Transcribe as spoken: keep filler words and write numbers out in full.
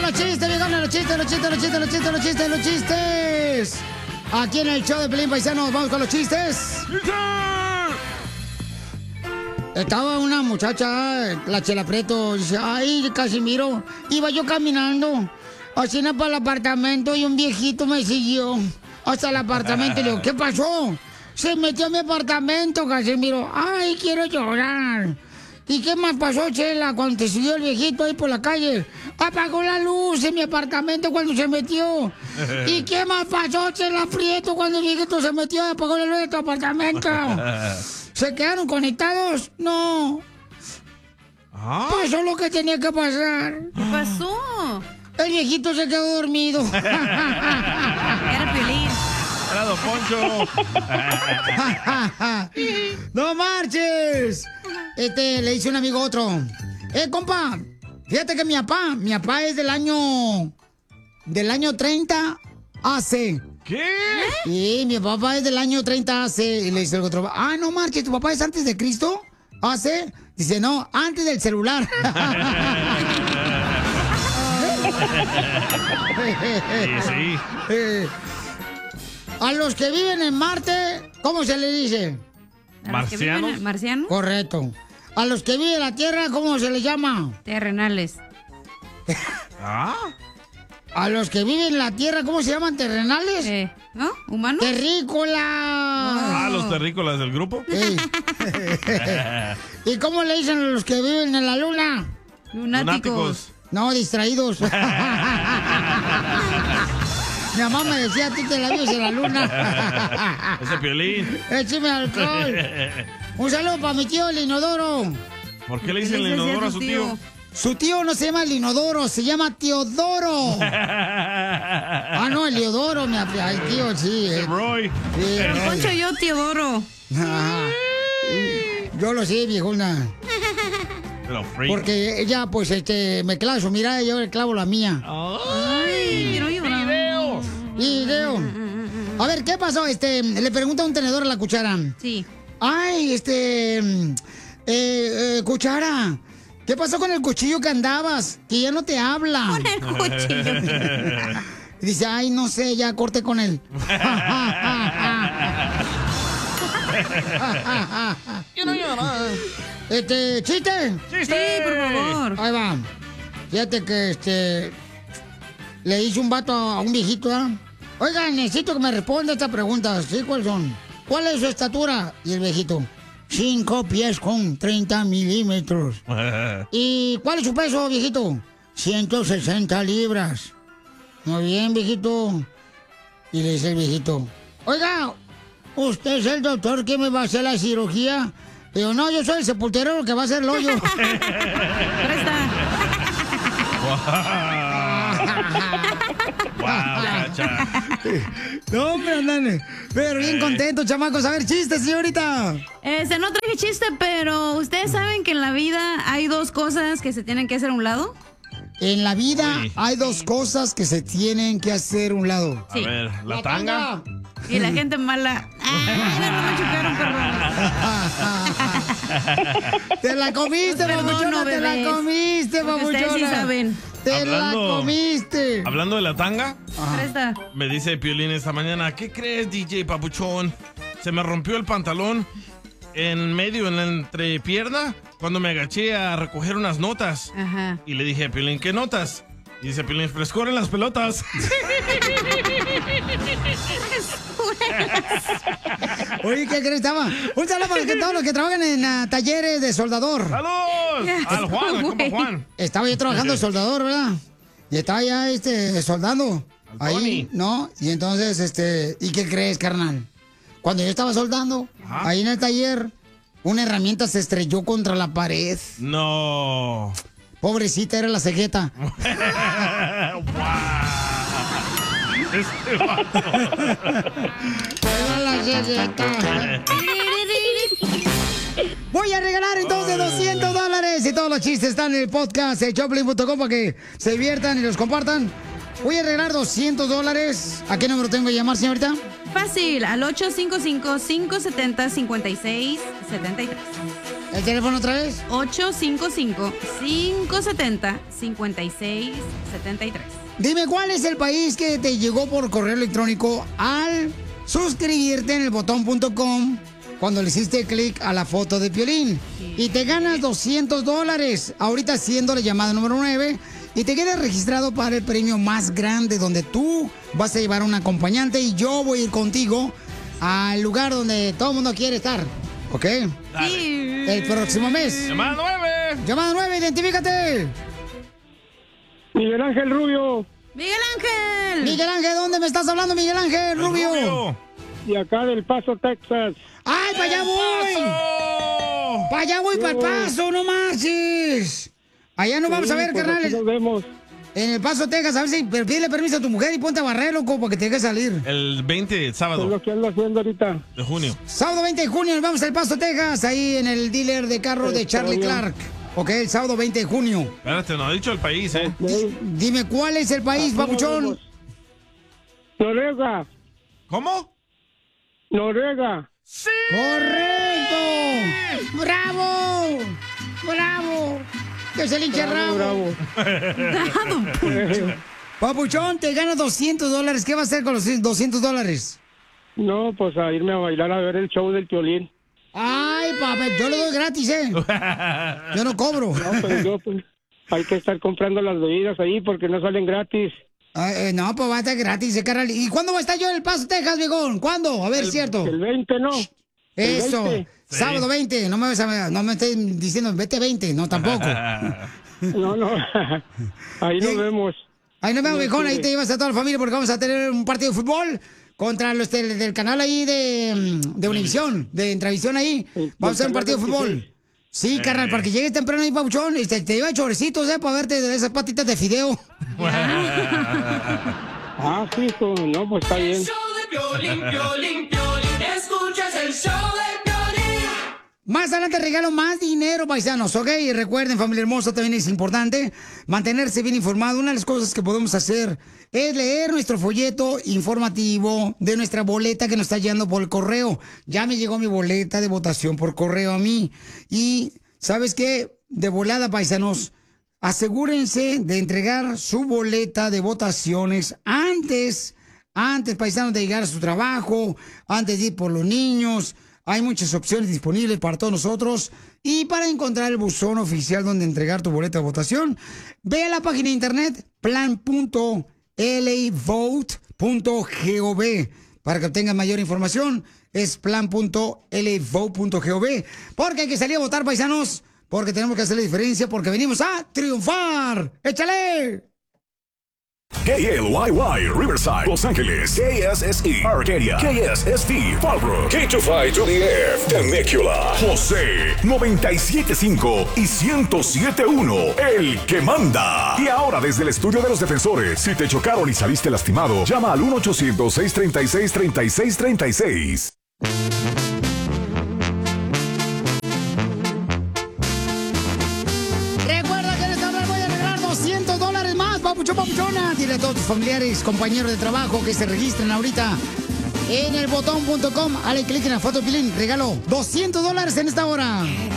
los chistes, viejones, los chistes, los chistes, los chistes, los chistes, los chistes, los chistes. Aquí en el show de Pelín Paisanos, vamos con los chistes. Estaba una muchacha, la Chela Prieto, dice, ay, Casimiro, iba yo caminando, así para el apartamento y un viejito me siguió hasta el apartamento y le digo, ¿qué pasó? Se metió a mi apartamento, Casimiro. Ay, quiero llorar. ¿Y qué más pasó, Chela, cuando te siguió el viejito ahí por la calle? Apagó la luz en mi apartamento cuando se metió. ¿Y qué más pasó, Chela Prieto, cuando el viejito se metió y apagó la luz de tu apartamento? ¿Se quedaron conectados? No. ¿Ah? Pasó lo que tenía que pasar. ¿Qué pasó? El viejito se quedó dormido. Era Piolín. Era Don Poncho. ¡No marches! Este, le dice un amigo a otro. Eh, compa, fíjate que mi papá, mi papá es del año... Del año treinta A C. ¿Qué? Sí, mi papá es del año treinta A C. Y le dice el otro, ah, no marches, ¿tu papá es antes de Cristo? ¿A C? Dice, no, antes del celular. Sí, sí. A los que viven en Marte, ¿cómo se le dice? ¿Marcianos? ¿Marcianos? Correcto. A los que viven en la Tierra, ¿cómo se les llama? Terrenales. ¿Ah? A los que viven en la Tierra, ¿cómo se llaman? ¿Terrenales? Eh, ¿No? ¿Humanos? ¡Terrícolas! Ah, los terrícolas del grupo. Ey. ¿Y cómo le dicen a los que viven en la Luna? Lunáticos. No, distraídos. Mi mamá me decía, tú te la vives en la luna. Ese Piolín. Écheme alcohol. Un saludo para mi tío, el inodoro. ¿Por qué le dicen el inodoro a su tío? Su tío no se llama el inodoro, se llama Teodoro. Ah, no, el Leodoro, mi el tío, sí. El Roy. Sí, Pero Roy. Poncho, yo Teodoro. Ajá. Yo lo sé, viejona. Porque ella, pues, este, me clava su mirada y yo le clavo la mía. Ay, quiero llorar. ¡Video! Video. A ver, ¿qué pasó? Este, le pregunta un tenedor a la cuchara. Sí. Ay, este, eh, eh, cuchara, ¿qué pasó con el cuchillo que andabas? Que ya no te habla. Con el cuchillo. Y dice, ay, no sé, ya corté con él. Quiero llorar. Este, ¿chiste? ¡Chiste! Sí, por favor. Ahí va. Fíjate que, este, le hice un vato a un viejito, ¿eh? Oiga, necesito que me responda esta pregunta. ¿Sí? ¿Cuáles son? ¿Cuál es su estatura? Y el viejito, cinco pies con treinta milímetros. ¿Y cuál es su peso, viejito? ciento sesenta libras. Muy bien, viejito. Y le dice el viejito, oiga, ¿usted es el doctor que me va a hacer la cirugía? Digo, no, yo soy el sepulturero que va a hacer el hoyo. Presta. ¡Wow, cacha! No, hombre, andan, pero bien contentos, chamacos. A ver, chistes, señorita. Este, no traje chiste, pero ¿ustedes saben que en la vida hay dos cosas que se tienen que hacer a un lado? En la vida Uy. hay dos cosas que se tienen que hacer a un lado. A Sí. ver, ¿la tanga? Y la gente mala. ¡Ay, no me chocaron, perdón! Te la comiste, Perdón, babuchona, no, te la bebés. comiste, Porque ustedes babuchona. sí saben. Te Hablando- la comiste. Hablando de la tanga, Presta. me dice Piolín esta mañana, ¿qué crees, D J Papuchón? Se me rompió el pantalón en medio, en la entrepierna, cuando me agaché a recoger unas notas. Ajá. Y le dije a Piolín, ¿qué notas? Y dice Piolín, frescor en las pelotas. Oye, ¿qué crees? Estaba. Un saludo para que todos los que trabajan en uh, talleres de soldador. ¡Saludos! Al Juan, al compa Juan. Estaba yo trabajando de soldador, ¿verdad? Y estaba ya este, soldando. Al Ahí, Tony. ¿no? Y entonces, este, ¿y qué crees, carnal? Cuando yo estaba soldando, Ajá. ahí en el taller, una herramienta se estrelló contra la pared. No. Pobrecita, era la cegueta. Este vato. Era la cegueta. Voy a regalar entonces doscientos dólares y todos los chistes están en el podcast de Choplin punto com para que se diviertan y los compartan. Voy a regalar doscientos dólares. ¿A qué número tengo que llamar, señorita? Fácil, al ocho cinco cinco, cinco siete cero, cinco seis siete tres. ¿El teléfono otra vez? ocho cinco cinco, cinco siete cero, cinco seis siete tres. Dime, ¿cuál es el país que te llegó por correo electrónico al suscribirte en el botón punto com cuando le hiciste clic a la foto de Piolín? Sí. Y te ganas doscientos dólares, ahorita siendo la llamada número nueve, y te quedas registrado para el premio más grande, donde tú vas a llevar a un acompañante y yo voy a ir contigo al lugar donde todo el mundo quiere estar. ¿Ok? Sí. El próximo mes. Llamada nueve. Llamada nueve, identifícate. Miguel Ángel Rubio. Miguel Ángel. Miguel Ángel, ¿dónde me estás hablando, Miguel Ángel Rubio? Rubio. Y acá del Paso, Texas. ¡Ay, para allá voy! ¡Para allá voy, para el Paso, no marches! Allá nos vamos Sí, a ver, pues carnales. aquí nos vemos. En el Paso, Texas, a ver si pero pídele permiso a tu mujer y ponte a barrer, loco, para que te deje salir. El veinte, Es sábado lo que ando haciendo ahorita. de junio. Sábado veinte de junio nos vamos al Paso, Texas, ahí en el dealer de carros de Está Charlie bien. Clark. Ok, el sábado veinte de junio. Espérate, no ha dicho el país, ¿eh? Sí. Dime, ¿cuál es el país, Aquí nos papuchón? vemos. Noruega. ¿Cómo? Noruega. ¡Sí! ¡Correcto! ¡Bravo! ¡Bravo! ¡Que se le hinche el rabo! Bravo, bravo. Papuchón, te ganas doscientos dólares. ¿Qué va a hacer con los doscientos dólares? No, pues a irme a bailar a ver el show del Piolín. Ay, papá, yo lo doy gratis, ¿eh? Yo no cobro. No, pues yo, pues, hay que estar comprando las bebidas ahí porque no salen gratis. Ah, eh, no, pues va a estar gratis, eh, carnal. ¿Y cuándo va a estar yo en El Paso, Texas, viejón? ¿Cuándo? A ver, El- cierto. El veinte, ¿no? El Eso. veinte. Sábado veinte. No me, vas a- no me estés diciendo, vete veinte. No, tampoco. No, no. Ahí nos Sí. vemos. Ahí nos vemos, No viejón. Ahí quiere. te llevas a toda la familia porque vamos a tener un partido de fútbol contra los del, del canal ahí de, de Univisión, de Entravisión ahí. Sí, Vamos a hacer un del partido de canal fútbol. veintiséis. Sí, carnal, para que llegues temprano ahí, Pauchón. Y te, te lleva chorecitos, ¿eh? Para verte de esas patitas de fideo. Ah, sí, hijo. No, pues está bien. El show de Piolín, Piolín, Piolín. Escuchas el show de Piolín. Más adelante regalo más dinero, paisanos, ¿ok? Y recuerden, familia hermosa, también es importante mantenerse bien informado. Una de las cosas que podemos hacer es leer nuestro folleto informativo de nuestra boleta que nos está llegando por el correo. Ya me llegó mi boleta de votación por correo a mí. Y, ¿sabes qué? De volada, paisanos, asegúrense de entregar su boleta de votaciones antes, antes, paisanos, de llegar a su trabajo, antes de ir por los niños. Hay muchas opciones disponibles para todos nosotros. Y para encontrar el buzón oficial donde entregar tu boleta de votación, ve a la página de internet plan punto l a vote punto gov para que obtengas mayor información. Es plan punto l a vote punto gov. Porque hay que salir a votar, paisanos. Porque tenemos que hacer la diferencia. Porque venimos a triunfar. ¡Échale! K L Y Y, Riverside, Los Ángeles, K S S E, Arcadia, K S S T, Fallbrook, K two five to the F, Temecula, José, noventa y siete punto cinco y ciento siete punto uno, el que manda. Y ahora desde el estudio de los defensores, si te chocaron y saliste lastimado, llama al uno ochocientos seis treinta y seis treinta y seis treinta y seis. Recuerda que en esta hora voy a regalar doscientos dólares más, papuchón, papuchona. Dile a todos tus familiares, compañeros de trabajo que se registren ahorita en el botón punto com. Dale clic en la foto de Pilín. Regalo doscientos dólares en esta hora.